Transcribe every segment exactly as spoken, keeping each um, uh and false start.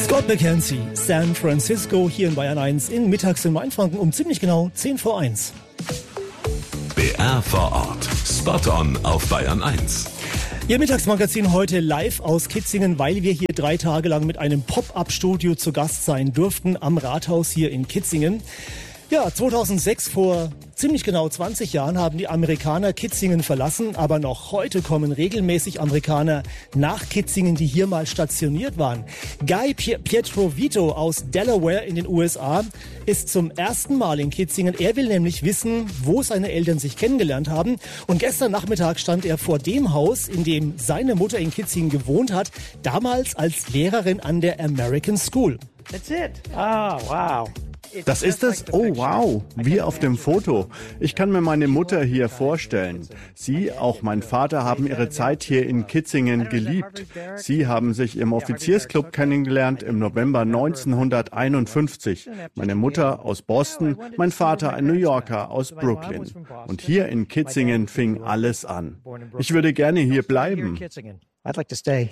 Scott McKenzie, San Francisco, hier in Bayern eins in Mittags in Mainfranken um ziemlich genau zehn vor eins. B R vor Ort. Spot on auf Bayern eins. Ihr Mittagsmagazin heute live aus Kitzingen, weil wir hier drei Tage lang mit einem Pop-up-Studio zu Gast sein durften am Rathaus hier in Kitzingen. Ja, zweitausendsechs, vor ziemlich genau zwanzig Jahren, haben die Amerikaner Kitzingen verlassen, aber noch heute kommen regelmäßig Amerikaner nach Kitzingen, die hier mal stationiert waren. Guy Pietrovito aus Delaware in den U S A ist zum ersten Mal in Kitzingen. Er will nämlich wissen, wo seine Eltern sich kennengelernt haben. Und gestern Nachmittag stand er vor dem Haus, in dem seine Mutter in Kitzingen gewohnt hat, damals als Lehrerin an der American School. That's it. Oh, wow. Das ist es? Oh, wow, wie auf dem Foto. Ich kann mir meine Mutter hier vorstellen. Sie, auch mein Vater, haben ihre Zeit hier in Kitzingen geliebt. Sie haben sich im Offiziersclub kennengelernt im November neunzehnhunderteinundfünfzig. Meine Mutter aus Boston, mein Vater ein New Yorker aus Brooklyn. Und hier in Kitzingen fing alles an. Ich würde gerne hier bleiben. I'd like to stay.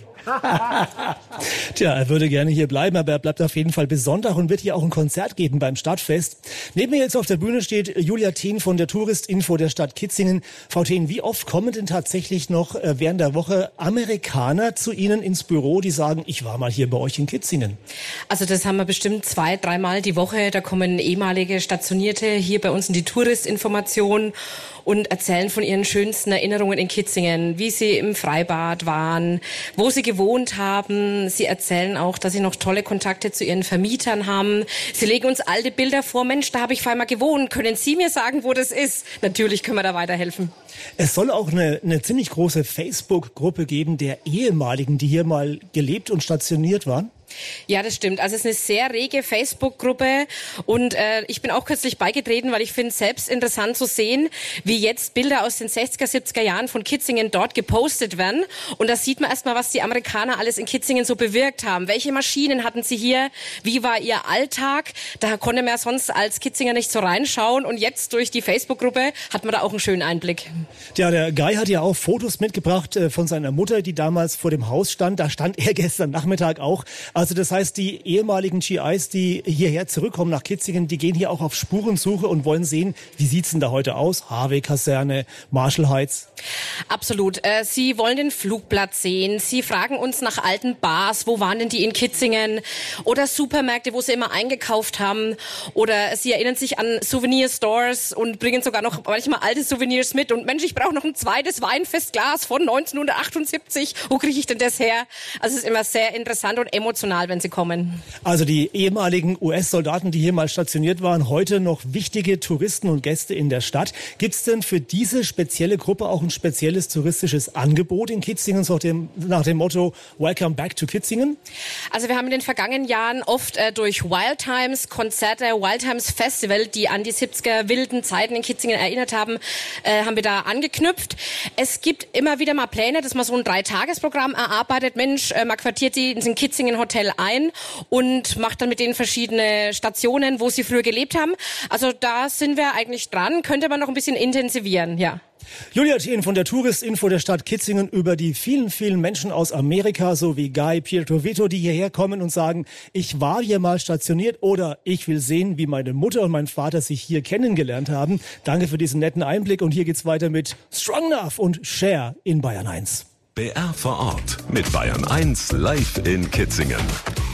Tja, er würde gerne hier bleiben, aber er bleibt auf jeden Fall bis Sonntag und wird hier auch ein Konzert geben beim Stadtfest. Neben mir jetzt auf der Bühne steht Julia Thien von der Touristinfo der Stadt Kitzingen. Frau Thien, wie oft kommen denn tatsächlich noch während der Woche Amerikaner zu Ihnen ins Büro, die sagen, ich war mal hier bei euch in Kitzingen? Also das haben wir bestimmt zwei, dreimal die Woche. Da kommen ehemalige Stationierte hier bei uns in die Touristinformation und erzählen von ihren schönsten Erinnerungen in Kitzingen, wie sie im Freibad waren, wo sie gewohnt haben. Sie erzählen auch, dass sie noch tolle Kontakte zu ihren Vermietern haben. Sie legen uns alte Bilder vor. Mensch, da habe ich vorher mal gewohnt. Können Sie mir sagen, wo das ist? Natürlich können wir da weiterhelfen. Es soll auch eine, eine ziemlich große Facebook-Gruppe geben der Ehemaligen, die hier mal gelebt und stationiert waren. Ja, das stimmt. Also es ist eine sehr rege Facebook-Gruppe und äh, ich bin auch kürzlich beigetreten, weil ich finde es selbst interessant zu sehen, wie jetzt Bilder aus den sechziger, siebziger Jahren von Kitzingen dort gepostet werden. Und da sieht man erstmal, was die Amerikaner alles in Kitzingen so bewirkt haben. Welche Maschinen hatten sie hier? Wie war ihr Alltag? Da konnte man ja sonst als Kitzinger nicht so reinschauen. Und jetzt durch die Facebook-Gruppe hat man da auch einen schönen Einblick. Ja, der Guy hat ja auch Fotos mitgebracht äh, von seiner Mutter, die damals vor dem Haus stand. Da stand er gestern Nachmittag auch. Also das heißt, die ehemaligen G Is, die hierher zurückkommen nach Kitzingen, die gehen hier auch auf Spurensuche und wollen sehen, wie sieht's denn da heute aus? Harvey-Kaserne, Marshall Heights. Absolut. Äh, Sie wollen den Flugplatz sehen. Sie fragen uns nach alten Bars. Wo waren denn die in Kitzingen? Oder Supermärkte, wo sie immer eingekauft haben. Oder Sie erinnern sich an Souvenir-Stores und bringen sogar noch manchmal alte Souvenirs mit. Und Mensch, ich brauche noch ein zweites Weinfestglas von neunzehnhundertachtundsiebzig. Wo kriege ich denn das her? Also es ist immer sehr interessant und emotional, wenn sie kommen. Also die ehemaligen U S-Soldaten, die hier mal stationiert waren, heute noch wichtige Touristen und Gäste in der Stadt. Gibt es denn für diese spezielle Gruppe auch ein spezielles touristisches Angebot in Kitzingen, so nach dem, nach dem Motto Welcome back to Kitzingen? Also wir haben in den vergangenen Jahren oft äh, durch Wild Times Konzerte, Wild Times Festival, die an die siebziger wilden Zeiten in Kitzingen erinnert haben, äh, haben wir da angeknüpft. Es gibt immer wieder mal Pläne, dass man so ein Dreitagesprogramm erarbeitet. Mensch, äh, man quartiert die in den Kitzingen Hotel ein und macht dann mit denen verschiedene Stationen, wo sie früher gelebt haben. Also da sind wir eigentlich dran, könnte man noch ein bisschen intensivieren, ja. Julia Thien von der Touristinfo der Stadt Kitzingen über die vielen, vielen Menschen aus Amerika, so wie Guy Pietrovito, die hierher kommen und sagen, ich war hier mal stationiert oder ich will sehen, wie meine Mutter und mein Vater sich hier kennengelernt haben. Danke für diesen netten Einblick und hier geht's weiter mit Strong Enough und Cher in Bayern eins. B R vor Ort mit Bayern eins live in Kitzingen.